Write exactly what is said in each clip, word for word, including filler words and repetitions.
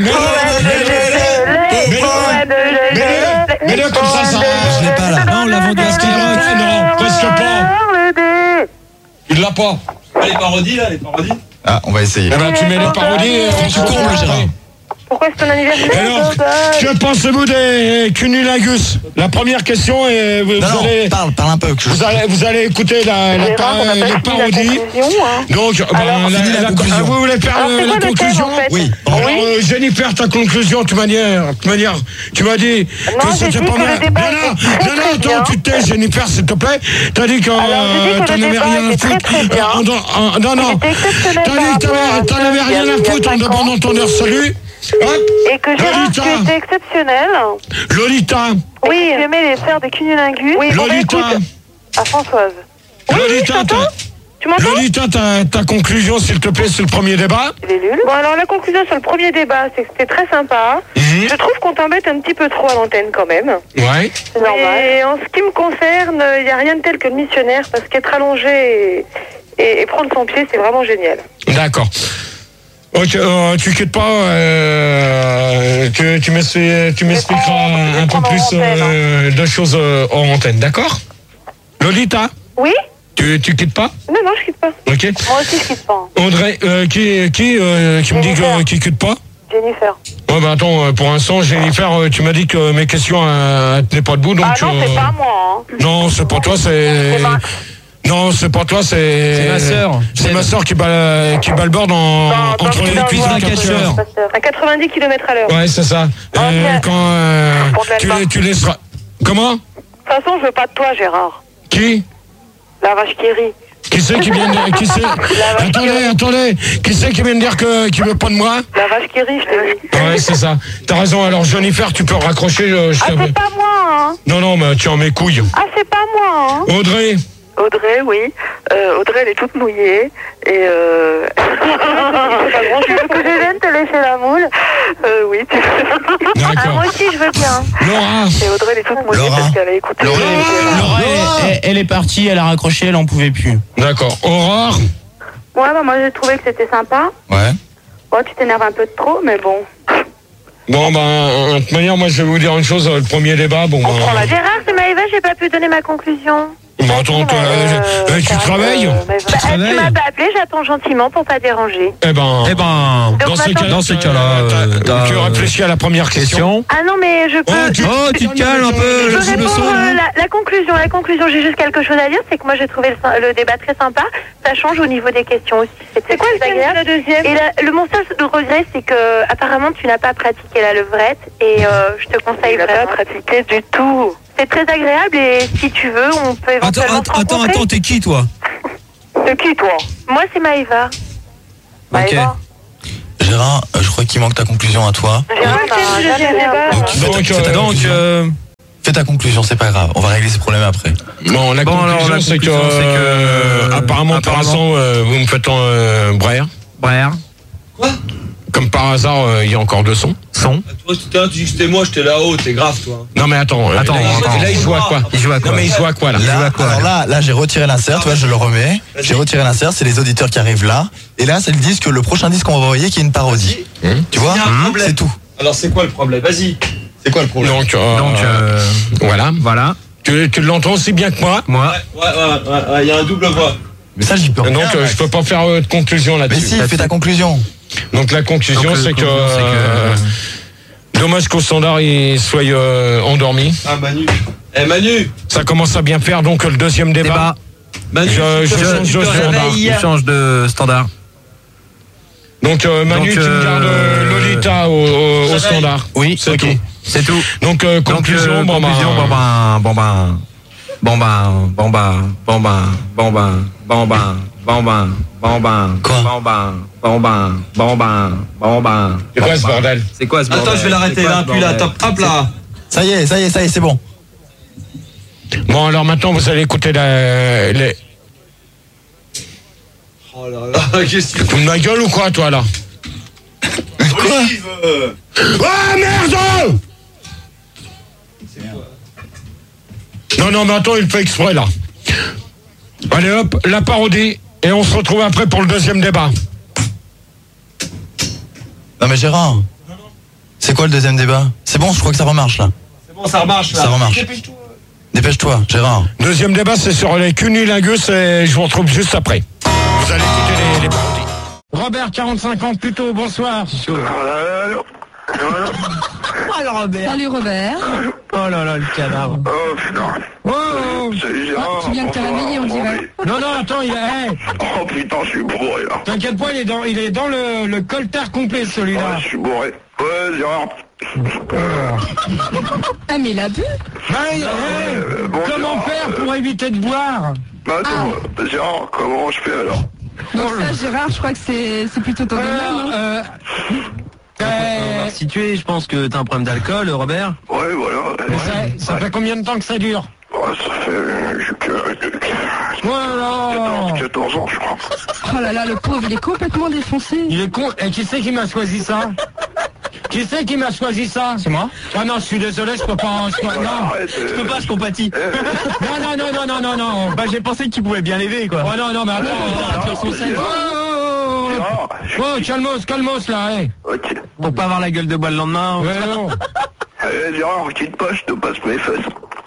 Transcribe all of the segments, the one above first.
Mets-le comme ça, ça. Je l'ai pas là. Non, on l'a vendu à Skyrock. Non, presque pas. Il l'a pas. Les parodies, là, les parodies. Ah, on va essayer. Eh ben, tu mets les parodies, tu combles, Gérard. Pourquoi c'est ton anniversaire? Alors, que pensez-vous des cunnilingus? La première question est, vous, Non, vous non, allez, parle, parle un peu. Que je... vous allez, vous allez écouter la, la, par- les parodies. Donc, ben, Alors, la, finis la la, conclusion. ah, vous voulez faire Alors, euh, c'est la quoi le conclusion? thème, en fait? Oui. Alors, euh, Jennifer, ta conclusion, de toute manière, de toute manière, tu m'as dit Non, que j'ai c'était dit pas que mal. le débat Non, non, était très, non, non, très bien. attends, tu te tais, Jennifer, s'il te plaît. T'as dit que Alors, j'ai dit euh, que t'en le avais débat rien à était foutre. très, très bien. Euh, non, euh, non, non. C'était exceptionnel T'as dit que par rapport t'avais- à t'en avais il y a- rien il y à a foutre en cinq demandant ans. ton heure salut. Hop, Et que Gérard, Lolita. tu étais exceptionnel. Lolita, Oui, tu aimais les faire des cunilingus. Oui, bon, bah, Lolita, écoute, à Françoise. Oui, oui, je Lolita, t'entends. ta- Tu m'entends? Lolita, ta, ta conclusion, s'il te plaît, sur le premier débat. Il est nul. Bon, alors la conclusion sur le premier débat, c'est que c'était très sympa. Mhm. Je trouve qu'on t'embête un petit peu trop à l'antenne quand même. Ouais. C'est normal. Et en ce qui me concerne, il n'y a rien de tel que le missionnaire, parce qu'être allongé et, et, et prendre son pied, c'est vraiment génial. D'accord. Ok, euh, tu quittes pas, euh, tu, tu m'expliques- tu m'expliqueras Je vais un peu prendre en plus antenne, euh, de choses euh, hors antenne, d'accord? Lolita, Oui? tu, tu quittes pas? Non, non, je quitte pas. Ok. Moi aussi, je quitte pas. Audrey, euh, qui, qui, euh, qui me dit que, qui quitte pas? Jennifer. Ouais, bah attends, euh, pour l'instant, Jennifer, euh, tu m'as dit que mes questions, euh, elles tenaient pas debout, donc... Ah non, c'est euh, pas moi. Hein. Non, c'est pas toi, c'est... C'est Max. Non, c'est pas toi, c'est... C'est ma sœur. C'est ma sœur qui, bat, qui balborde en, Dans- dans entre le les cuisses d'un catcheur. À quatre-vingt-dix kilomètres à l'heure. Ouais, c'est ça. Euh, Ok. quand euh, Pour de tu, l'album. les- tu laisseras... Comment? De toute façon, je veux pas de toi, Gérard. Qui? La vache qui rit. Qui c'est qui vient de... Qui c'est... Attendez, attendez. Qui c'est qui vient de dire que, qu'il veut pas de moi? La vache qui rit, je te dis. Ouais, c'est ça. T'as raison. Alors, Jennifer, tu peux raccrocher. Je, je Ah, te- c'est pas moi, hein. Non, non, mais tu en mes couilles. Ah, c'est pas moi, hein. Audrey, Audrey, oui. Euh, Audrey, elle est toute mouillée. Et euh... tu veux que je vienne te laisser la moule? Euh, oui, tu veux. Ah, d'accord. moi aussi, je veux bien. Laura, Et Audrey, elle est toute mouillée Laura. parce qu'elle a écouté. Laura. les- Laura, elle, elle- elle est partie, elle a raccroché, elle en pouvait plus. d'accord. Aurore, Ouais, bah, moi, j'ai trouvé que c'était sympa. Ouais. Bon, tu t'énerves un peu de trop, mais bon. bon, ben, de toute manière, moi, je vais vous dire une chose. Le premier débat, bon, ben... On prend la Gérard, c'est Maëva, j'ai pas pu donner ma conclusion. Bon, attends, toi, euh, euh, tu travailles? Bah, tu travailles m'as pas appelé, j'attends gentiment pour pas déranger. Eh ben... Eh ben, Dans ces, cas, dans ces cas-là, t'as- euh, t'as- tu réfléchis à la première question. question. Ah non, mais je peux... Oh, tu- Oh, tu te calmes un peu, Je peux je me répondre sens. euh, la, la conclusion. La conclusion, j'ai juste quelque chose à dire, c'est que moi j'ai trouvé le, le débat très sympa. Ça change au niveau des questions aussi. C'est quoi le agréable. La deuxième Et la- le mon seul regret, c'est que apparemment tu n'as pas pratiqué la levrette et euh, je te conseille vraiment. Pas pratiqué du tout. C'est très agréable et si tu veux, on peut Attends, éventuellement attends, se attends, rencontrer. attends, t'es qui toi? C'est qui toi? Moi c'est Maëva. Maëva. Gérard, euh, je crois qu'il manque ta conclusion à toi. Gérard, t'as jamais rien. Donc, fais ta, Donc, fais ta euh, Donc, conclusion. euh, Fais ta conclusion, c'est pas grave. On va régler ces problèmes après. Bon, la Bon, conclusion, alors, la c'est que, conclusion, c'est que, euh, apparemment, par apparemment- hasard, euh, vous me faites en euh, braire. Brère, Comme par hasard, euh, il y a encore deux sons. son. Toi, tout à l'heure, tu dis que c'était moi, j'étais là-haut, t'es grave, toi. Non, mais attends. euh, Attends, là, il- attends. là, il joue à quoi? Il joue à quoi? Non, mais il joue à quoi, là? Là, à quoi, alors là, là j'ai retiré l'insert, tu vois, je le remets. J'ai retiré l'insert, c'est les auditeurs qui arrivent là. Et là, c'est le disque, le prochain disque qu'on va envoyer qui est une parodie. Hum. Tu vois, Il y a un problème. c'est tout. Alors, c'est quoi le problème? Vas-y. C'est quoi le problème? Donc, euh, Donc, euh, voilà. voilà, Tu, tu l'entends aussi bien que moi. moi. Ouais, ouais, ouais, ouais, ouais, il y a un double voix. Mais ça, j'y peux rien. Donc, euh, Max. je peux pas faire euh, de conclusion Mais là-dessus. si, fais ta conclusion. Donc, la conclusion, Donc, le c'est que, conclusion, c'est que- euh, dommage qu'au standard, il soit euh, endormi. Ah, Manu. Eh, Manu. Ça commence à bien faire, donc le deuxième débat. Débat. Manu, Je- tu je te- change tu de te standard. réveilles. Il change de standard. Donc, euh, Manu, Donc, tu me euh, gardes euh, Lolita au, au- au Réveil. standard. Oui, C'est ok. tout. C'est tout. Donc, euh, Donc, conclusion, euh, bon, bah, conclusion, bon ben, bon ben, bon ben, bon ben, bon ben, bon ben, bon ben, bon ben, bon ben, Quoi bon ben, bon ben, bon ben, bon ben. c'est quoi ce bordel? C'est quoi ce bordel? Attends, je vais l'arrêter C'est quoi là, ce puis là, bordel? top, hop là. Ça y est, ça y est, ça y est, c'est bon. Bon, alors maintenant, vous allez écouter la, les... Oh là là, qu'est-ce que tu Tu te fous de ma gueule ou quoi, toi, là? Olive euh, Ah, merde! Non, non, mais attends, il fait exprès, là. Allez, hop, la parodie, et on se retrouve après pour le deuxième débat. Non mais Gérard, quoi le deuxième débat? C'est bon, je crois que ça remarche là. C'est bon, ça remarche là. Ça remarche. Dépêche-toi. Dépêche-toi, Gérard. Deuxième débat, c'est sur les cunilingus et je vous retrouve juste après. Vous allez écouter les, les parodies. Robert, quarante-cinq ans plus tôt, bonsoir. Alors Robert. Salut Robert. Oh là là, le cadavre. Oh putain. Oh, oh. Salut Gérard. Ah, tu viens de te réveiller, on dirait. Non, non, attends, il est... Hey, Oh putain, je suis bourré là. t'inquiète pas, il est dans, il est dans le, le coltard complet, Ah, celui-là. je suis bourré. Ouais, Gérard. Ah mais il a bu. Ben, hey, Euh, bon, comment Gérard, faire euh, pour éviter de boire? Bah, attends, euh, Gérard, comment je fais alors? Donc ça Gérard, je crois que c'est c'est plutôt ton domaine. Alors, hein. euh... On euh, va situer, je pense que t'as un problème d'alcool, Robert. Ouais, voilà. ça, ça fait combien de temps que ça dure? Oh, ça fait euh, que- Voilà. quatorze, quatorze ans, je crois. Oh là là, le pauvre, il est complètement défoncé. Il est con. Et qui c'est qui m'a choisi ça? Qui c'est qui m'a choisi ça? C'est moi. Ah non, je suis désolé, je peux pas. Je peux, non. Arrête, Je peux euh, pas, je compatis. non, non, non, non, non, non, non. Bah j'ai pensé que tu pouvais bien l'aider quoi. Oh non, non, mais attends. attends, attends, attends. Oh, oh, Gérard, oh, oh, calmos, calmos là, hé. ok. Pour pas avoir la gueule de bois le lendemain. Ouais, non. Eh, Gérard, quitte pas, je te passe mes fesses.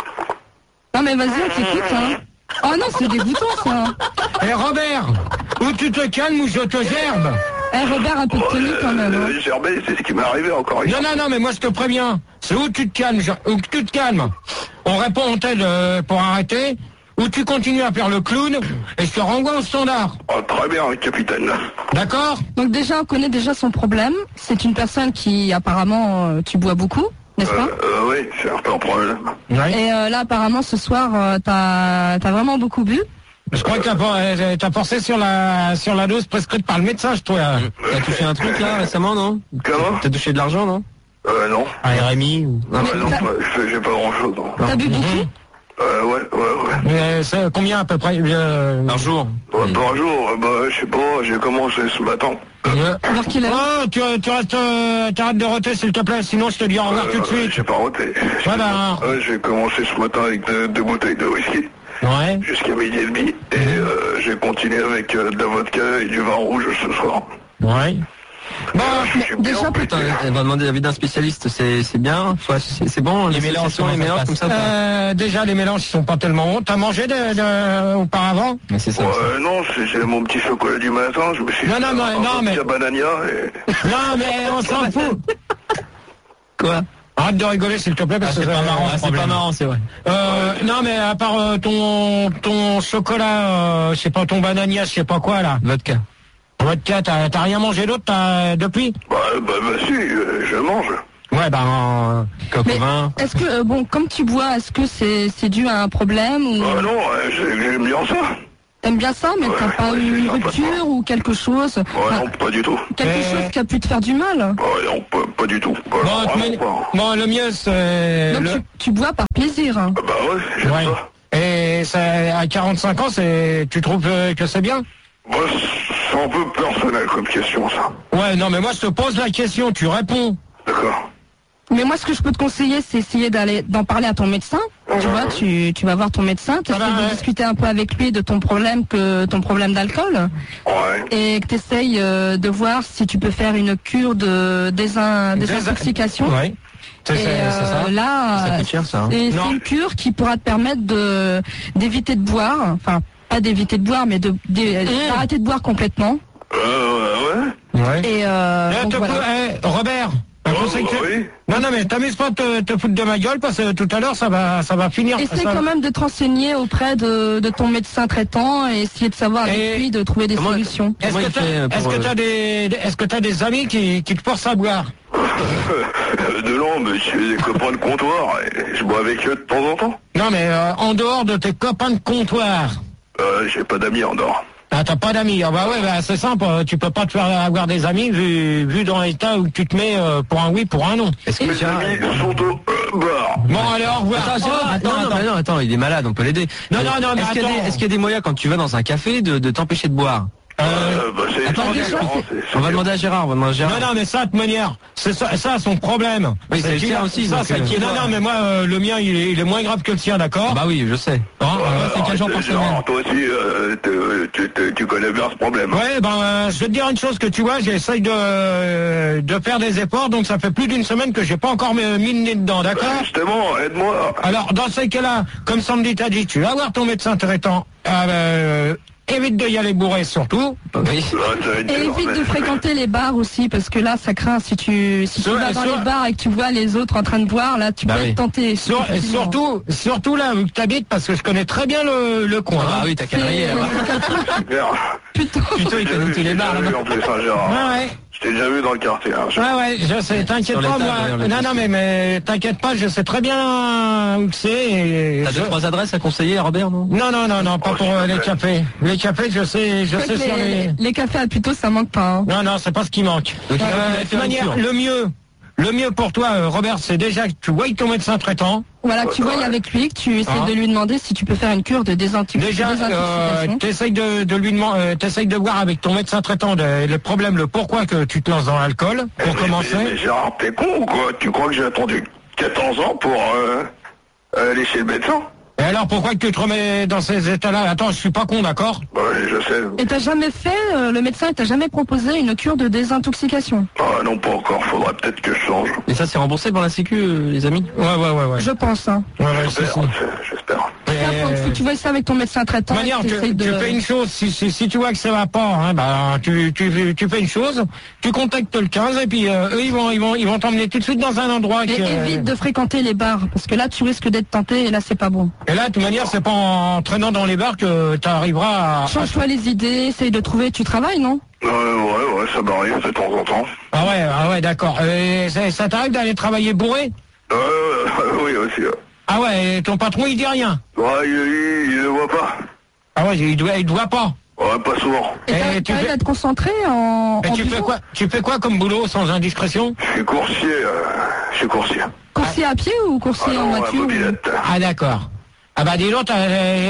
Non mais vas-y, on t'écoute. Hein. Oh non, c'est dégoûtant ça. Eh Robert, ou tu te calmes ou je te gerbe. Eh Robert, un peu de tenue quand même. Hein. Euh, Gerbet, c'est ce qui m'est arrivé encore une Non, non, non, mais moi je te préviens. C'est où tu te calmes, je- où tu te calmes. On répond on t'aide euh, pour arrêter, ou tu continues à faire le clown et je te renvoie au standard. Oh, très bien, capitaine. D'accord? Donc déjà, on connaît déjà son problème. C'est une personne qui apparemment, euh, tu bois beaucoup, n'est-ce Euh, pas? euh, oui, c'est un peu un problème. Ouais. Et euh, là, apparemment, ce soir, euh, t'as t'as vraiment beaucoup bu. Je crois que t'as for- euh, t'as forcé sur la sur la dose prescrite par le médecin, je toi. T'as touché un truc là récemment, non? Comment? T'as touché de l'argent, non? Euh, non. Un R M I ou... Non, Mais mais non, t'as- pas- je- j'ai pas grand chose. T'as bu beaucoup. Euh, ouais, ouais, ouais. Mais c'est combien à peu près euh, Un jour. Ouais, par jour, euh, bah, je sais pas, j'ai commencé ce matin. euh, Vers quelle heure? Oh, tu, tu restes, euh, t'arrêtes de roter s'il te plaît, sinon je te dis au revoir Euh, tout de euh, suite. J'ai pas roté. Voilà. Ouais, j'ai commencé ce matin avec deux, deux bouteilles de whisky Ouais. jusqu'à midi et demi. Et euh, j'ai continué avec euh, de la vodka et du vin rouge ce soir. Ouais. Bon, Je suis bien déjà, embêté. Putain, elle va demander l'avis d'un spécialiste, c'est c'est bien, ouais, c'est c'est bon, les mélanges, les mélanges comme ça. ça. euh, déjà les mélanges ils sont pas tellement bons. T'as mangé de, de- auparavant? Mais c'est ça. Ouais, non, c'est c'est mon petit chocolat du matin. Je me suis Non, fait non, non, un non, mais- vodka banania et... Non mais on s'en fout. Quoi? Arrête de rigoler s'il te plaît parce que C'est pas marrant, c'est pas marrant, c'est vrai. Euh, non mais à part euh, ton ton chocolat, euh, je sais pas ton banania, je sais pas quoi là. Vodka. Vodka, t'as t'as rien mangé d'autre t'as- depuis? Bah, bah, bah si, euh, je mange. Ouais ben euh, Coq Mais au vin. est-ce que, euh, bon, comme tu bois, est-ce que c'est c'est dû à un problème ou Bah non, euh, j'ai- j'aime bien ça. t'aimes bien ça, mais Ouais, t'as pas ouais, eu c'est une ça, rupture ou quelque chose, Ouais, enfin, non, pas du tout. quelque Mais- chose qui a pu te faire du mal. Ouais, non, pas, pas du tout. Bah, bon, non, tu vraiment mets- pas. bon, le mieux c'est Donc le- tu, tu bois par plaisir. Hein. Ah bah ouais, j'aime Ouais. ça. Et ça, à quarante-cinq ans, c'est, tu trouves euh, que c'est bien? Moi, c'est un peu personnel comme question, ça. Ouais, non, mais moi je te pose la question, tu réponds. D'accord. Mais moi, ce que je peux te conseiller, c'est essayer d'aller d'en parler à ton médecin. Tu vois, tu, tu vas voir ton médecin, tu Ça va, de ouais. discuter un peu avec lui de ton problème que ton problème d'alcool, Ouais. et que tu essayes de voir si tu peux faire une cure de désin- désintoxication. Ouais. C'est, Et c'est- c'est ça. euh, là, Ça coûte cher, ça, hein. et Non. c'est une cure qui pourra te permettre de d'éviter de boire, enfin pas d'éviter de boire, mais de d'é- Mmh. d'arrêter de boire complètement. Euh, ouais. Ouais. Et euh, Eh, donc te voilà. cou- eh, Robert, un Oh, conseil bah que- oui. Non, non, mais t'amuses pas de te, te foutre de ma gueule parce que tout à l'heure ça va, ça va finir. Essaye ça- quand même de te renseigner auprès de, de ton médecin traitant et essayer de savoir avec Et lui de trouver des comment- solutions. Est-ce Comment que il t'as, fait pour, est-ce que euh, t'as des, est-ce que t'as des amis qui, qui te forcent à boire? de non, mais j'ai des copains de comptoir et je bois avec eux de temps en temps. Non, mais euh, en dehors de tes copains de comptoir. Euh, j'ai pas d'amis en dehors. Ah, t'as pas d'amis. Ah bah ouais, bah, c'est simple. euh, Tu peux pas te faire avoir des amis vu, vu dans l'état où tu te mets euh, pour un oui, pour un non. Est-ce que Mes Gérard... amis sont au euh, bar. Bon, allez, au revoir. Attends, Gérard, Oh, attends, non, mais non, attends, il est malade, on peut l'aider. Non, non, non, mais Est-ce qu'il y a des- attends. est-ce qu'il y a des moyens quand tu vas dans un café de, de t'empêcher de boire? Euh, bah, c'est Attends, c'est Gérard, différent, c'est- c'est- on va demander à Gérard, on va demander à Gérard. Non, non, mais ça, de manière, c'est ça, ça son problème. Oui, c'est le qu'il tien a- aussi, Ça, donc, c'est euh, qu'il- non, non, mais moi, euh, le mien, il est, il est moins grave que le tien, d'accord? Bah oui, je sais. Hein, euh, c'est quel jour Arrête, par Gérard, semaine? toi aussi, euh, tu, tu, tu, tu connais bien ce problème. Ouais, ben, euh, je vais te dire une chose que tu vois, j'essaye de, euh, de faire des efforts, donc ça fait plus d'une semaine que j'ai pas encore mis mis le nez dedans, d'accord? Justement, aide-moi. Alors, dans ce cas-là, comme Sandy t'a dit, tu vas voir ton médecin traitant, euh, évite de y aller bourré surtout. Oui. Ouais, ça va être Et dur, évite mais- de fréquenter les bars aussi, parce que là, ça craint. Si tu, si tu Sur- vas dans sur- les bars et que tu vois les autres en train de boire, là, tu Bah peux oui. être tenté. Sur- et effectivement. surtout, surtout là où tu habites, parce que je connais très bien le, le coin. Ah hein. oui, t'as quadrillé là-bas. Super. Plutôt. Plutôt, il J'ai connaît vu, tous les j'ai bars déjà vu, là-bas. en plus, hein, Gérard. Ouais, ouais. Je t'ai déjà vu dans le quartier. Hein. Je- Ouais, ouais, je sais, t'inquiète Sur les pas, tables, moi. d'ailleurs, le Non, truc. non, mais, mais t'inquiète pas, je sais très bien où que c'est. et T'as je- deux, trois adresses à conseiller à Robert, non? Non, non, non, non, pas Oh, pour s'il euh, te les plaît. cafés. Les cafés, je sais, je Je sais crois que sur les, les... les cafés à plutôt, ça manque pas. Hein. Non, non, c'est pas ce qui manque. Donc, il va Euh, falloir de faire toute une manière, cure. le mieux, le mieux pour toi, euh, Robert, c'est déjà que tu voies ton médecin traitant. Voilà, que tu vois avec lui, que tu essaies Hein de lui demander si tu peux faire une cure de désintox- Déjà, euh, désintoxication. t'essayes de, de lui demander, euh, t'essayes de voir avec ton médecin traitant de- le problème, le pourquoi que tu te lances dans l'alcool, pour Mais- commencer. Mais, mais Gérard, t'es con ou quoi? Tu crois que j'ai attendu quatorze ans pour euh, aller chez le médecin? Et alors, pourquoi que tu te remets dans ces états-là? Attends, je suis pas con, d'accord? Bah oui, je sais. Et t'as jamais fait, euh, le médecin t'a jamais proposé une cure de désintoxication? Ah non, pas encore. Faudrait peut-être que je change. Et ça, c'est remboursé par la Sécu, euh, les amis? Ouais, ouais, ouais, ouais. Je pense. Hein. Ouais, ouais, c'est J'espère. ça. J'espère. Là, faut, faut que tu vois ça avec ton médecin traitant. De manière, et que tu, t'essayes tu de... fais une chose, si, si, si tu vois que ça va pas, hein, bah, tu, tu, tu fais une chose, tu contactes le quinze et puis euh, eux ils vont ils vont ils vont t'emmener tout de suite dans un endroit Et qui, euh, évite de fréquenter les bars, parce que là, tu risques d'être tenté, et là, c'est pas bon. et là de toute manière c'est pas en traînant dans les bars que tu arriveras à, Change-toi les idées, essaye de trouver, tu travailles, non? Euh, ouais, ouais, ça m'arrive de temps en temps. Ah ouais, ah ouais, d'accord. Et ça, ça t'arrive d'aller travailler bourré? Euh, oui, aussi. ouais. Ah ouais, et ton patron il dit rien? Ouais, il, il, il le voit pas. Ah ouais, il doit il te voit pas. Ouais, pas souvent. Et Et t'arrives tu t'arrives fais- à te concentrer en, Et en tu fais buvant? quoi tu fais quoi comme boulot sans indiscrétion? Je suis coursier. Euh, je suis coursier. Coursier à pied ou coursier Ah en non, la voiture ou- mobilette. Ah d'accord. Ah bah dis donc, t'as...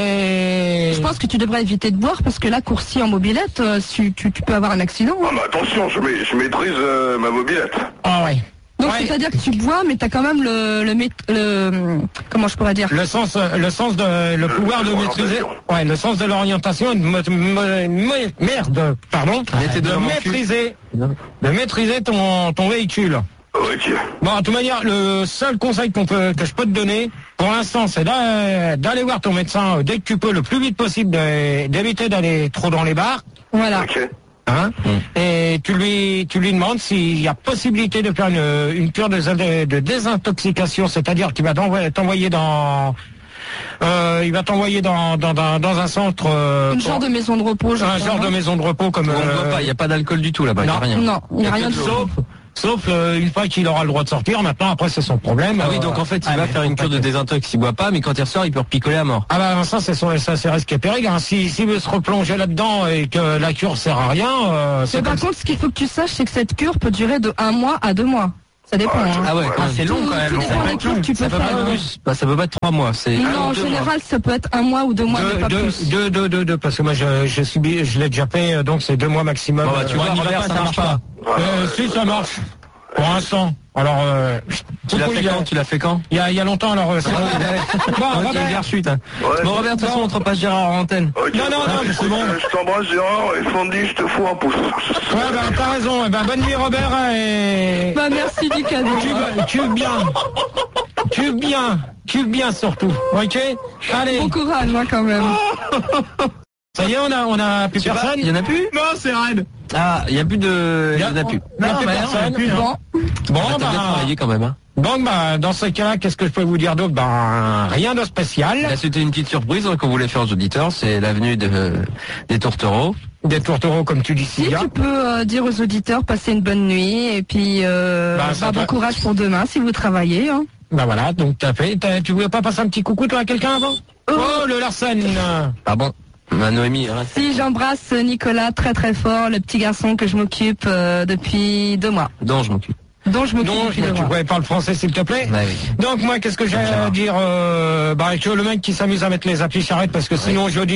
euh, Je pense que tu devrais éviter de boire, parce que là, coursier en mobilette, euh, tu, tu, tu peux avoir un accident. Ah Hein. bah attention, je, mai- je maîtrise euh, ma mobilette. Ah ouais. Donc, Ouais. c'est-à-dire que tu bois, mais t'as quand même le, le, mét- le, comment je pourrais dire? Le sens, le sens de, le pouvoir de maîtriser, ouais, le sens de l'orientation et de me- me- me- merde, pardon, Mettez de devant mon cul. maîtriser, de maîtriser ton, ton véhicule. Ok. Bon, de toute manière, le seul conseil qu'on peut, que je peux te donner, pour l'instant, c'est d'a- d'aller voir ton médecin euh, dès que tu peux, le plus vite possible, de- d'éviter d'aller trop dans les bars, Voilà. Ok. hein, et tu lui, tu lui demandes s'il y a possibilité de faire une, une cure de, de- de désintoxication, c'est-à-dire qu'il va t'envoyer t'envoyer dans, euh, il va t'envoyer dans, dans, dans, dans un centre, euh, Une pour- genre de maison de repos, je un crois, genre de non? maison de repos comme. On ne euh, voit pas, il n'y a pas d'alcool du tout là-bas, il n'y a non. rien. Non, il n'y a Y a rien que de de l'eau. Sauf, sauf euh, une fois qu'il aura le droit de sortir. Maintenant, après, c'est son problème. Ah oui, Euh, donc en fait, il ah, va mais faire une faut cure pas de que- désintox, il boit pas, mais quand il ressort, il peut repicoler à mort. Ah bah ça, c'est son- ça, c'est risque et péril. Hein. Si, s'il veut se replonger là-dedans et que la cure sert à rien, euh, c'est Mais par comme ça. contre, ce qu'il faut que tu saches, c'est que cette cure peut durer de un mois à deux mois. Ça dépend. hein. Ah ouais, quand même. c'est long Tout- quand même. tout dépend des cures que tu Ça peux peut pas faire. être plus, bah, ça peut pas être trois mois, c'est. Non, un en ou deux mois. général, ça peut être un mois ou deux mois, mais Deux, pas deux, plus. deux, deux, deux, deux, parce que moi, je, je subis, je l'ai déjà fait, euh, donc c'est deux mois maximum. Bon, bah, tu Euh, vois, n'y va Robert, ça marche pas. Euh, si, ça marche. Pour l'instant. Alors, euh, Tu l'as coucou, fait il y a- quand Tu l'as fait quand Il y a, il y a longtemps, alors. euh, c'est- bon, Ok, Robert. Gare chute. hein. Ouais. Bon, Robert, de toute façon, on te repasse Gérard en antenne. Ok. Non, non, non, mais c'est bon. Euh, Je t'embrasse, Gérard, et Sandy, je te fous un pouce. Ouais, bah, t'as raison. Eh ben, bonne nuit, Robert. Et... Bah, merci du cadeau. Tu, tu bien. Tu bien. Tu bien, surtout. Ok? Allez. Bon courage, hein, quand même. Ça y est, on a, on a plus Je sais pas, personne? Il y en a plus Non, c'est raide. Ah, il y a plus de. Il y en a plus. Il y a plus mais personne. Bon, Bon, T'as bien bah, travaillé quand même, hein. donc, bah, dans ce cas-là, qu'est-ce que je peux vous dire d'autre? Ben, rien de spécial. Là, c'était une petite surprise hein, qu'on voulait faire aux auditeurs, c'est l'avenue de, des tourtereaux. Des tourtereaux, comme tu dis si si bien. tu peux euh, dire aux auditeurs, passez une bonne nuit, et puis euh, Bah, ça bah, bon va. courage pour demain, si vous travaillez. Hein. Bah voilà, donc t'as fait. T'as- tu voulais pas passer un petit coucou, toi, à quelqu'un avant? Oh, le Larsen. Ah bon Ma Noémie, reste. Si j'embrasse Nicolas très très fort, le petit garçon que je m'occupe euh, depuis deux mois, dont je m'occupe. dont je m'occupe Non, depuis deux tu mois. pouvais parler français, s'il te plaît? Ouais, oui. Donc moi, qu'est-ce que j'ai à dire euh, Bah que le mec qui s'amuse à mettre les affiches arrête parce que sinon jeudi,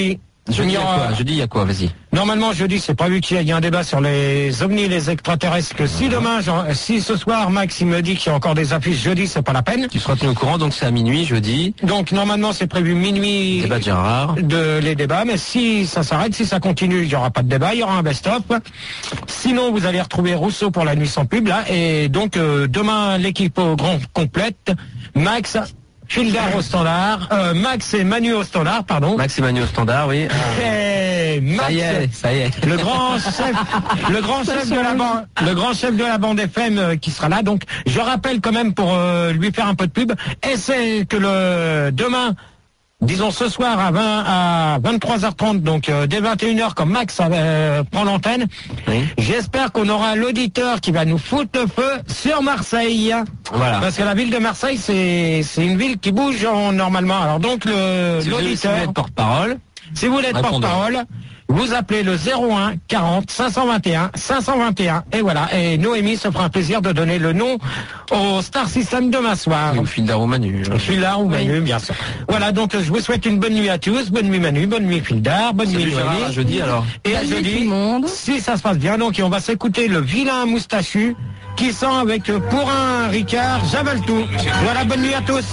Jeudi, il y a aura- quoi Jeudi, il y a quoi Vas-y. Normalement, jeudi, c'est prévu qu'il y ait un débat sur les ovnis, les extraterrestres. Que si demain, genre, si ce soir, Max, il me dit qu'il y a encore des affiches jeudi, c'est pas la peine. Tu seras tenu au courant, donc c'est à minuit, jeudi. Donc, normalement, c'est prévu minuit Débat de Gérard. de les débats. Mais si ça s'arrête, si ça continue, il n'y aura pas de débat, il y aura un best-of. Sinon, vous allez retrouver Rousseau pour la nuit sans pub, là. Et donc, euh, demain, l'équipe au grand complète. Max, Fildar au standard. Euh, Max et Manu au standard, pardon. Max et Manu au standard, oui. Et Max, Ça y est, ça y est. le grand chef, le grand chef de la bande, le grand chef de la bande F M euh, qui sera là. Donc, je rappelle quand même pour euh, lui faire un peu de pub. Et c'est que le demain, disons ce soir à vingt à vingt-trois heures trente, donc euh, dès vingt et une heures, comme Max euh, prend l'antenne. Oui. J'espère qu'on aura l'auditeur qui va nous foutre le feu sur Marseille. Voilà. Parce que la ville de Marseille, c'est c'est une ville qui bouge en- normalement. Alors donc le Si vous voulez- si l'auditeur. vous voulez être porte-parole, Si vous voulez être Répondez. porte-parole, vous appelez le zéro un quarante cinq cent vingt et un cinq cent vingt et un et voilà. Et Noémie se fera un plaisir de donner le nom au Star System demain soir. ou Fildar ou Manu. Je suis là ou Manu, bien sûr. Voilà, donc je vous souhaite une bonne nuit à tous. Bonne nuit Manu, bonne nuit Fildar, bonne Salut nuit Gérard, à Noémie. jeudi alors. Et à Bonne nuit jeudi, tout le monde. si ça se passe bien, donc on va s'écouter le vilain moustachu qui sent avec euh, pour un Ricard, j'avale tout. Voilà, bonne nuit à tous.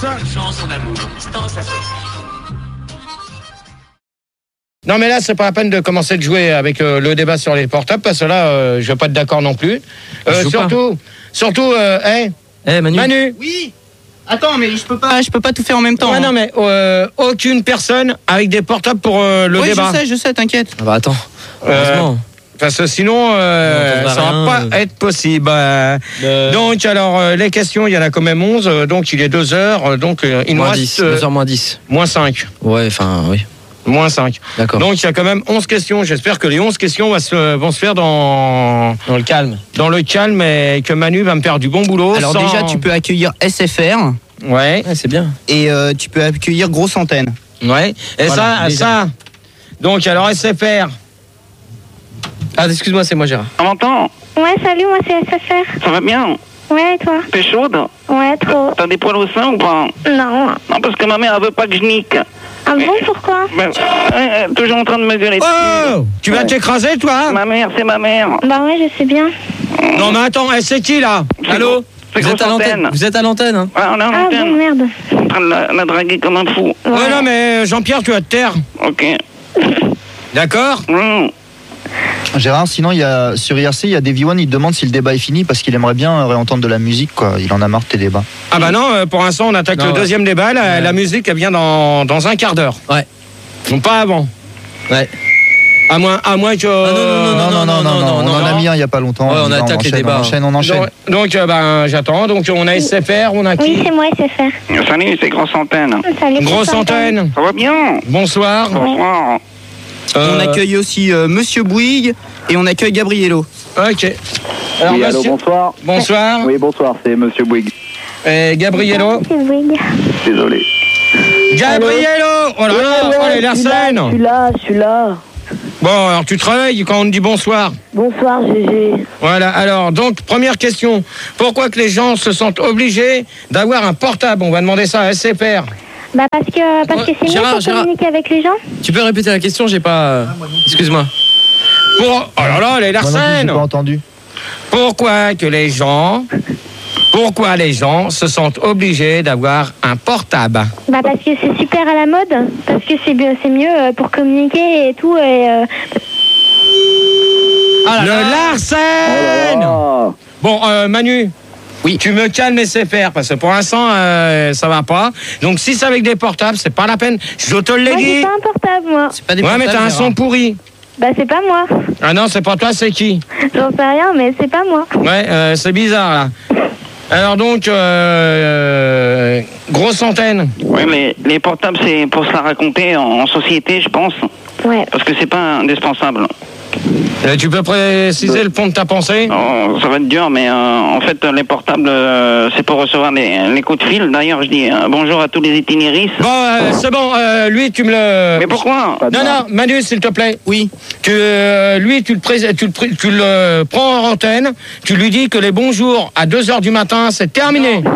Non mais là c'est pas la peine de commencer de jouer avec euh, le débat sur les portables parce que là euh, je vais pas être d'accord non plus. Je Euh, joue pas. surtout, surtout, euh, hey, Eh Manu. Manu. Oui. Attends, mais je peux pas, je peux pas tout faire en même temps. Ouais, hein. non mais euh, aucune personne avec des portables pour euh, le oui, débat. je sais, je sais, t'inquiète. Ah bah attends. Euh, Heureusement. Parce que sinon, euh, On entendra ça va rien, pas euh. être possible. Euh, Euh, Donc, alors, euh, les questions, il y en a quand même onze. euh, donc, il est deux heures. euh, donc, euh, il nous moins reste dix. euh, deux heures moins dix. moins cinq. Ouais, enfin, oui. Moins cinq. D'accord. Donc, il y a quand même onze questions. J'espère que les onze questions vont se, vont se faire dans, Dans le calme. dans le calme et que Manu va me faire du bon boulot. Alors sans- déjà, tu peux accueillir S F R Ouais, Ouais, c'est bien. et euh, tu peux accueillir Grosse Antenne. ouais. Et Voilà, ça, déjà. ça. Donc, alors, S F R. Ah, excuse-moi, c'est moi Gérard. On m'entend? Ouais, salut, moi c'est S F R. Ça va bien? Ouais, et toi? T'es chaude? Ouais, trop. T'as des poils au sein ou pas? Non. Non, parce que ma mère, elle veut pas que je nique. Ah bon, pourquoi? Ben, elle est toujours en train de me gueuler. Oh, tu vas Ouais. t'écraser, toi? Ma mère, c'est ma mère. Bah ouais, je sais bien. Non, mais attends, eh, c'est qui, là? C'est Allô gros- C'est Vous êtes Grosse à l'antenne. Antenne. Vous êtes à l'antenne, hein. Ouais, on est en Ah bon, antenne. merde. En train de la, la draguer comme un fou. Ouais, non, mais Jean-Pierre, tu vas te taire. Ok. D'accord? Mmh. Gérard, sinon, il y a, sur I R C, il y a Davy One, il demande si le débat est fini parce qu'il aimerait bien réentendre de la musique, quoi. Il en a marre de tes débats. Ah bah non, euh, pour l'instant on attaque Non, le ouais. deuxième débat, la, Ouais. la musique elle vient dans, dans un quart d'heure. Ouais. Donc pas avant. Ouais. À moins, à moins que... Ah, non, non, Non, non, non, non, non, on en a non. mis un il y a pas longtemps. Ouais, on y va, attaque les enchaîne, débats. On enchaîne, on enchaîne. Donc, donc, euh, ben j'attends, donc on a S F R, on a qui? Oui, c'est moi S F R. Salut, c'est Grosse Antenne. Salut. Grosse Grosse antenne. Ça va bien? Bonsoir. Bonsoir. Euh, On accueille aussi euh, Monsieur Bouygues et on accueille Gabriello. Ok. Alors Oui, allô, monsieur... bonsoir. Bonsoir. Oui, bonsoir, c'est Monsieur Bouygues. Et Gabriello. C'est Bouygues. Désolé. Gabriello. Oh là là, oh les Larsen. Je suis là, je suis là. Bon, alors tu te réveilles quand on te dit bonsoir. Bonsoir, G G. Voilà, alors, donc, première question. Pourquoi que les gens se sentent obligés d'avoir un portable? On va demander ça à S F R. Bah parce que parce que c'est mieux Gérard, pour Gérard. communiquer avec les gens. Tu peux répéter la question, j'ai pas. euh, Excuse-moi. Pour... Oh là là, les Moi non plus, j'ai Larsen. pas entendu. Pourquoi que les gens... Pourquoi les gens se sentent obligés d'avoir un portable? Bah parce que c'est super à la mode. Parce que c'est bien- c'est mieux euh, pour communiquer et tout. Et euh, Le Larsen. Oh, Bon, euh, Manu. Oui. Tu me calmes S F R parce que pour l'instant euh, ça va pas. Donc si c'est avec des portables, c'est pas la peine. Je te l'ai moi j'ai dit. pas un portable moi. C'est pas des Ouais, mais portables, t'as un Gérard. son pourri. Bah c'est pas moi. Ah non, c'est pas toi, c'est qui? J'en sais rien, mais c'est pas moi. Ouais, euh, c'est bizarre là. Alors donc, euh, euh, grosse antenne. Ouais, les, les portables, c'est pour se la raconter en, en société, je pense. Ouais. Parce que c'est pas indispensable. Euh, tu peux préciser le fond de ta pensée? Oh, ça va être dur, mais euh, en fait, les portables, euh, c'est pour recevoir les, les coups de fil. D'ailleurs, je dis euh, bonjour à tous les itinéristes. Bon, euh, c'est bon, euh, lui tu me le... Mais pourquoi? Non, non, Manu, s'il te plaît. Oui. Que euh, lui, tu le, pré- tu, le pré- tu le prends en antenne, tu lui dis que les bonjours à deux heures du matin, c'est terminé. Non.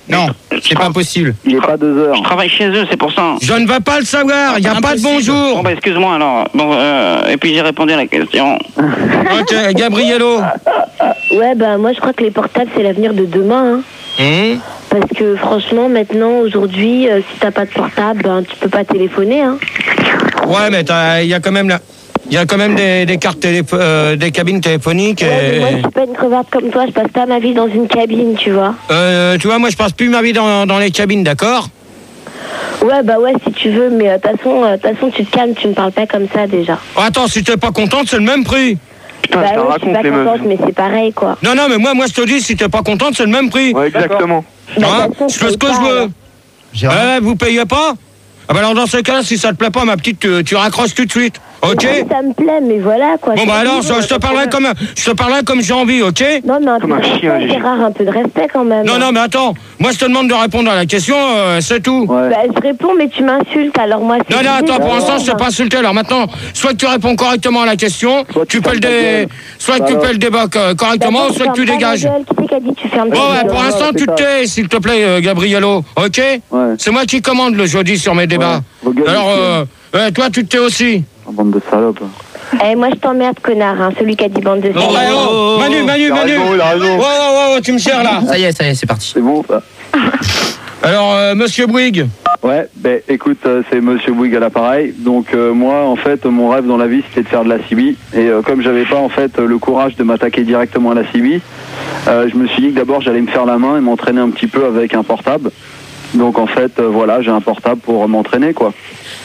Non, c'est pas possible. Il est pas deux heures. Je travaille chez eux, c'est pour ça. Je ne veux pas le savoir, il n'y a pas de Bon, bonjour. bah, excuse-moi alors. Bon, euh, et puis j'ai répondu à la question. Ok, Gabriello. Ouais, bah moi je crois que les portables c'est l'avenir de demain. Hein. Hum. Parce que franchement, maintenant, aujourd'hui, euh, si t'as pas de portable, ben, tu peux pas téléphoner. Hein. Ouais, mais il y a quand même la... Il y a quand même des, des cartes télépho- euh, des cabines téléphoniques. Ouais, mais Et... moi je suis pas une crevarde comme toi, je passe pas ma vie dans une cabine, tu vois. Euh, tu vois, moi je passe plus ma vie dans, dans les cabines, d'accord? Ouais, bah ouais, si tu veux, mais de euh, toute façon, euh, façon, tu te calmes, tu me parles pas comme ça déjà. Oh, attends, si t'es pas contente, c'est le même prix. Putain, bah je te ouais, je suis raconte pas les meufs. contente, mais c'est pareil quoi. Non, non, mais moi, moi je te dis, si t'es pas contente, c'est le même prix. Ouais, exactement. Bah, Hein? de toute façon, Je fais ce que paye je pas, veux. alors. Gérard, Ouais, vous payez pas? Ah bah alors dans ce cas, si ça te plaît pas, ma petite, tu, tu raccroches tout de suite, ok? Mais ça me plaît, mais voilà quoi. Bon c'est bah alors, tout, je, je te euh, parlerai comme, je te parlerai comme j'ai envie, ok? Non, mais un peu Comme de un chien, respect, Gigi. Gérard, un peu de respect quand même. Non, non, mais attends, moi je te demande de répondre à la question, euh, c'est tout. Ouais. Bah, je réponds, mais tu m'insultes, alors moi... c'est Non, non, obligé attends, de pour l'instant, je t'ai répondre. pas insulté. Alors maintenant, soit que tu réponds correctement à la question, Soit tu tu peux le fermes ta dé... gueule. soit que tu Alors. peux le débat euh, correctement, Bah, soit que tu fermes pas ma dégages. gueule. Qui c'est qui a dit tu fermes ta Bon, ouais, gueule pour l'instant, c'est tu te ça. tais, s'il te plaît, euh, Gabriello, ok? Ouais. C'est moi qui commande le jeudi sur mes débats. Vos gueules, Alors, monsieur. euh, euh, toi, tu te tais aussi. En bande de salopes. Eh, moi je t'emmerde, connard, hein, celui qui a dit bande de Oh, salopes. ouais, oh, Manu, Manu, Il a Manu. raison, il a raison. Oh, oh, oh, tu me gères là. Ça y est, ça y est, c'est parti. C'est bon ça. Alors, euh, monsieur Bouygues. Ouais, ben écoute, euh, c'est Monsieur Bouygues à l'appareil. Donc euh, moi, en fait, mon rêve dans la vie, c'était de faire de la C B. Et euh, comme j'avais pas en fait le courage de m'attaquer directement à la C B, euh, je me suis dit que d'abord j'allais me faire la main et m'entraîner un petit peu avec un portable. Donc en fait, euh, voilà, j'ai un portable pour m'entraîner quoi.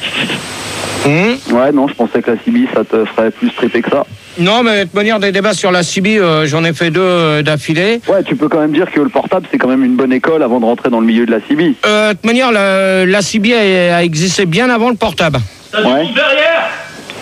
Mmh. Ouais, non, je pensais que la C B, ça te ferait plus stripper que ça. Non, mais de toute manière, des débats sur la C B, euh, j'en ai fait deux euh, d'affilée. Ouais, tu peux quand même dire que le portable, c'est quand même une bonne école avant de rentrer dans le milieu de la C B. Euh, de toute manière, la, la C B a, a existé bien avant le portable. T'as du Ouais. monde derrière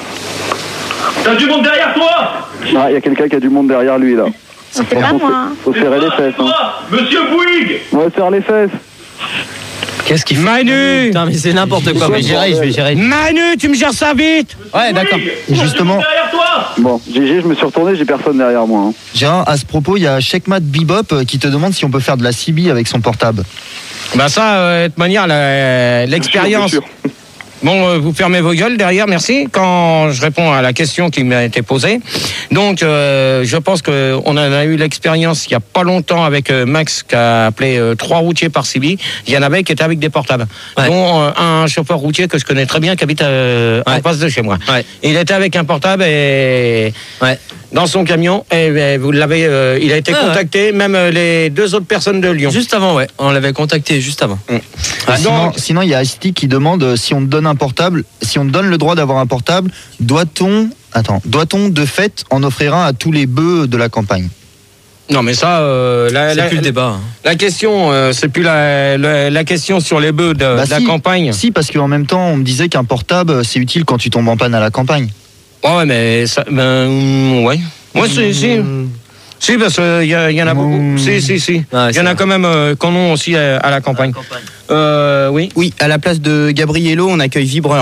T'as du monde derrière toi Ah, il y a quelqu'un qui a du monde derrière lui là. C'est pas Faut- moi. Faut serrer les fesses. Hein. Toi, Monsieur Bouygues On va serrer les fesses. Qu'est-ce qu'il fait? Manu. Putain, mais c'est n'importe quoi. Je Mais vais gérer, je vais gérer. Manu, tu me gères ça vite. Ouais, d'accord. Ah, et justement, derrière toi Bon, G G, je me suis retourné, j'ai personne derrière moi. Hein. Gérard, à ce propos, il y a Checkmat Bebop euh, qui te demande si on peut faire de la C B avec son portable. Bah ça, euh, de toute manière, la- l'expérience... Bien sûr, bien sûr. Bon, euh, vous fermez vos gueules derrière, merci, quand je réponds à la question qui m'a été posée. Donc, euh, je pense qu'on en a eu l'expérience il n'y a pas longtemps avec euh, Max qui a appelé euh, trois routiers par C B. Il y en avait qui étaient avec des portables, Ouais. dont euh, un chauffeur routier que je connais très bien qui habite euh, en Ouais. face de chez moi. Ouais. Il était avec un portable et Ouais. dans son camion et, et vous l'avez, euh, il a été Ah, ouais. contacté, même euh, les deux autres personnes de Lyon. Juste avant, ouais. On l'avait contacté juste avant. Mm. Ouais. Sinon, Donc- sinon, il y a Asti qui demande euh, si on te donne un portable, si on te donne le droit d'avoir un portable, doit-on, attends, doit-on de fait en offrir un à tous les bœufs de la campagne? Non, mais ça, euh, la, C'est la- plus le débat. hein. La question, euh, c'est plus la, la, la question sur les bœufs de, Bah de la si. campagne. Si, parce qu'en même temps, on me disait qu'un portable, euh, c'est utile quand tu tombes en panne à la campagne. Ouais, mais ça, ben, mm, ouais. Moi, si, si. Si, parce qu'il y, a- y en a beaucoup. Mmh. Si, si, si. Il Ouais, y c'est en a vrai. quand même euh, qu'on a aussi à, à la campagne. Euh, oui. Oui, à la place de Gabriello, on accueille Vibreur.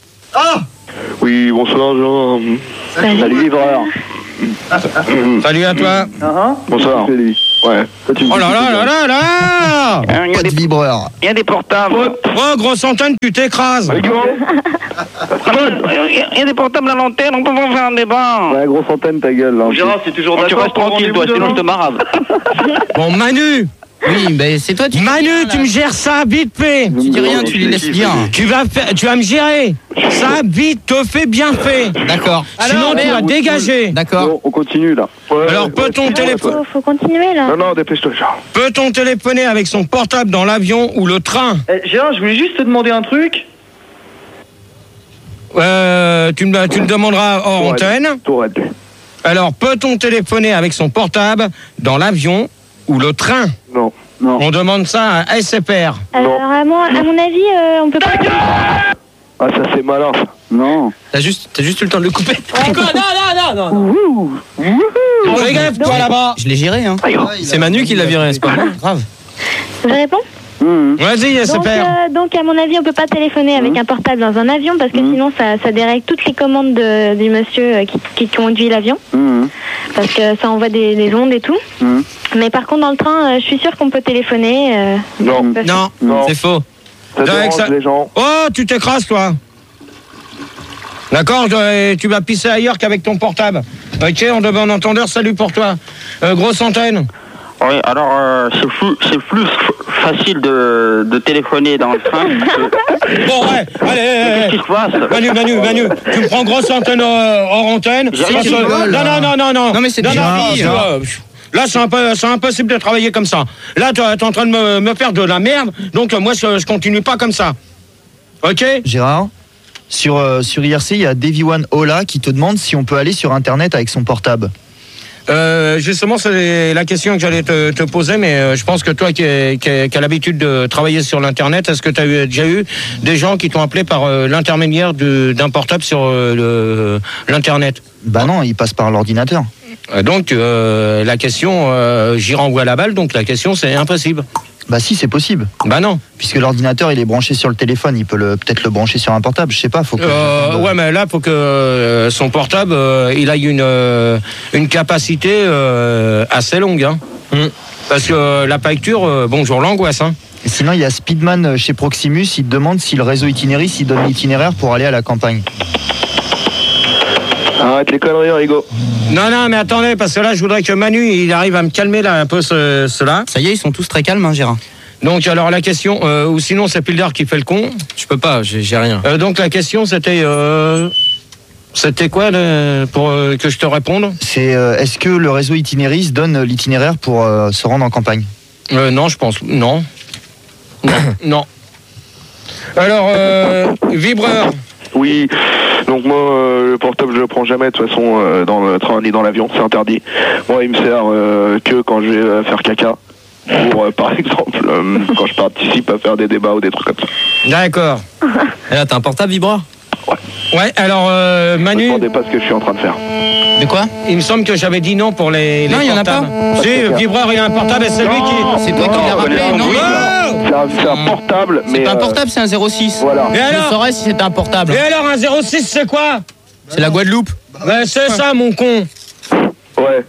Oui, bonsoir Jean. Salut, livreur. Salut à toi. Bonsoir. C'est lui. Ouais. Toi, tu me Oh dis là que là c'est là bien. là là Hein, Il y, a Pas de des- vibreur. il y a des portables. Oh, grosse antenne, tu t'écrases. Il y a des portables à l'antenne, on peut pas faire un débat. Ouais, grosse antenne, ta gueule. Là. Gérard, c'est toujours Oh, tu d'accord restes pour un tranquille, toi, rendez-vous sinon je te demain marave. Bon, Manu. Oui, ben c'est toi, tu Manu, tu me gères ça vite fait. Tu dis rien, tu les laisses dire. Tu vas, faire, tu vas me gérer. Ça, vite, te fait bien fait. D'accord. Sinon, tu vas dégager. D'accord. Bon, on continue là. Alors, peut-on téléphoner Faut, faut continuer là. Non, non, dépêche-toi, Jean. Peut-on téléphoner avec son portable dans l'avion ou le train? Eh, Gérard, je voulais juste te demander un truc. euh, tu, me, tu me demanderas hors Ouais. antenne. T'aurais dû. Alors, peut-on téléphoner avec son portable dans l'avion ou le train? Non. Non. On demande ça à S F R. Alors, à mon, à mon avis, euh, on peut pas. Ah, ça c'est malin ça. Non. T'as juste, t'as juste eu le temps de le couper. Quoi? Non, non, non, non, non. Fais gaffe, toi là-bas. Je l'ai géré, hein. C'est Manu qui l'a viré, c'est pas moi. Grave. Je réponds. Mmh. Vas-y, Donc, super. euh, donc, à mon avis, on peut pas téléphoner avec Mmh. un portable dans un avion parce que Mmh. sinon, ça, ça dérègle toutes les commandes de- du monsieur euh, qui, qui conduit l'avion. Mmh. Parce que ça envoie des, des ondes et tout. Mmh. Mais par contre, dans le train, euh, je suis sûre qu'on peut téléphoner. euh, Non. on peut- Non, Non. c'est faux. Ça Avec dérange ça- les gens. Oh, tu t'écrases, toi. D'accord, je- tu vas pisser ailleurs qu'avec ton portable. Ok, on devait en entendeur, salut pour toi. Euh, grosse antenne. Oui, alors euh, c'est plus, c'est plus f- facile de, de téléphoner dans le train. que- Bon, ouais, allez, Qu'est-ce allez, qui se passe? Manu, Manu, Manu, tu me prends grosse antenne euh, hors antenne. J'ai parce rien que- dit. non, non, non, non, non. Non, mais c'est non, déjà non, dit, tu hein. vois, là, c'est un peu, c'est impossible de travailler comme ça. Là, tu es en train de me, me faire de la merde, donc euh, moi, je, je continue pas comme ça. Ok? Gérard, sur, euh, sur I R C, il y a Davy One Ola qui te demande si on peut aller sur Internet avec son portable. Euh, justement, c'est la question que j'allais te, te poser, mais euh, je pense que toi qui, qui, qui as l'habitude de travailler sur l'Internet, est-ce que tu as eu, déjà eu des gens qui t'ont appelé par euh, l'intermédiaire de- d'un portable sur euh, le- l'Internet? Bah non, il passe par l'ordinateur. Euh, Donc, euh, la question, euh, j'y renvoie la balle, donc la question, c'est impossible. Bah si, c'est possible. Bah non. Puisque l'ordinateur, il est branché sur le téléphone, il peut le- peut-être le brancher sur un portable, je sais pas. Faut que Euh, ouais, mais là, faut que euh, son portable, euh, il a une, euh, une capacité euh, assez longue. Hein. Parce que euh, la facture, euh, bonjour l'angoisse. Hein. Et sinon, il y a Speedman euh, chez Proximus, il te demande si le réseau Itinéris, il donne l'itinéraire pour aller à la campagne. Arrête les conneries, Rigo. Non, non, mais attendez, parce que là, je voudrais que Manu, il arrive à me calmer là un peu ce, cela. Ça y est, ils sont tous très calmes, hein, Gérard. Donc, alors la question, euh, ou sinon c'est Pilder qui fait le con. Je peux pas, j'ai j'ai rien. Euh, donc la question, c'était, euh, c'était quoi le- pour euh, que je te réponde? C'est euh, est-ce que le réseau Itinéris donne l'itinéraire pour euh, se rendre en campagne? Euh, non, je pense. Non. Non. non. Alors, euh, vibreur. Oui, donc moi, euh, le portable, je le prends jamais, de toute façon, euh, dans le train ni dans l'avion, c'est interdit. Moi, il me sert euh, que quand je vais euh, faire caca. Pour, euh, par exemple, euh, quand je participe à faire des débats ou des trucs comme ça. D'accord. Et là, t'as un portable vibreur? Ouais, alors, euh, Ne Manu, me demandez pas ce que je suis en train de faire. De quoi? il me semble que j'avais dit non pour les, les Non, il y en a portables. pas. Si, vibreur, il a un portable et c'est lui qui... C'est toi qui l'as rappelé, non? Oh C'est un, c'est un portable, mais... C'est pas un euh, portable, c'est un zéro six. Voilà. Et Je alors saurais si c'était un portable. Et alors, un zéro six, c'est quoi? C'est la Guadeloupe. Ben, c'est ça, mon con. Ouais.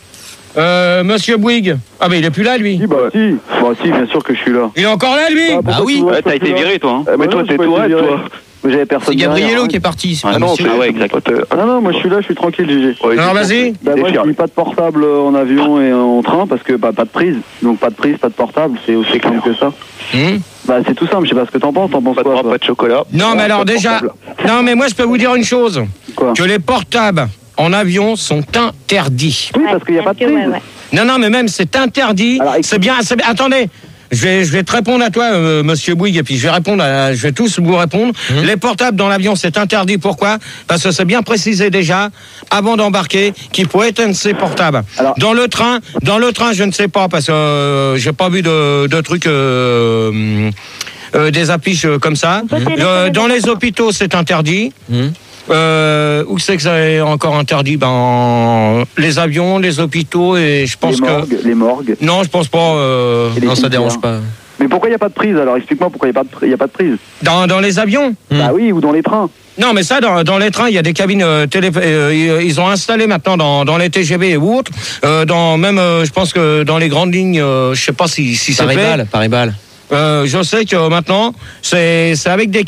Euh, Monsieur Bouygues. Ah, mais il est plus là, lui. Si, bah si. Bah si, bien sûr que je suis là. Il est encore là, lui? Bah, pourquoi oui. tu vois, Ouais, je t'as suis été là viré, toi. Hein. Eh, mais Bah toi, non, t'es je peux toi, être viré. toi. Mais j'avais personne C'est derrière, Gabriello hein. qui est parti. c'est Ah pas non, monsieur. c'est Ah ouais, exact. Ah non, moi je suis là, je suis tranquille, G G. Ouais, Alors, j'ai vas-y. compris. Bah, T'es moi je fier. dis pas de portable en avion et en train parce que bah, pas de prise. Donc pas de prise, pas de portable, c'est aussi simple que ça. Hmm Bah c'est tout simple, je sais pas ce que t'en penses, t'en penses Pas de quoi bras, toi pas de chocolat. Non, mais alors, Pas de déjà... portable. Non, mais moi, je peux vous dire une chose. Quoi? Que les portables en avion sont interdits. Oui, parce qu'il n'y a pas de Ouais, prise. ouais. Non, non, mais même, c'est interdit. Alors, écoute- C'est bien, c'est bien. Attendez. Je vais, je vais te répondre à toi, euh, Monsieur Bouygues, et puis je vais répondre, à, je vais tous vous répondre. Mmh. Les portables dans l'avion, c'est interdit. Pourquoi? Parce que c'est bien précisé déjà, avant d'embarquer, qu'il faut éteindre ses portables. Alors- Dans le train, dans le train, je ne sais pas, parce que euh, j'ai pas vu de, de trucs, euh, euh, des affiches euh, comme ça. peut téléphoner Euh, dans dans les hôpitaux, c'est interdit. Mmh. Euh, où c'est que c'est encore interdit? Ben, les avions, les hôpitaux, et je pense Les morgues, que... les morgues. Non, je pense pas. euh, Et les Non, ça cimetières. dérange pas. Mais pourquoi il n'y a pas de prise alors? Explique-moi pourquoi il n'y a, pas de pr- il y a pas de prise. Dans, dans les avions? Bah oui, ou dans les trains. Non, mais ça, dans, dans les trains, il y a des cabines euh, télé. euh, ils- ils ont installé maintenant dans, dans les T G V ou autres. Euh, dans même, euh, je pense que dans les grandes lignes, euh, je sais pas si, si c'est fait. Paris-Balle, Paris-Balle. Euh, je sais que maintenant, c'est c'est avec des